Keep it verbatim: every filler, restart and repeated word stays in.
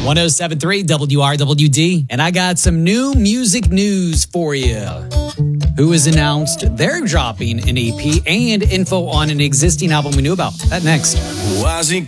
one oh seven point three W R W D. And I got some new music news for you. Who has announced they're dropping an E P and info on an existing album we knew about. That next. Why's he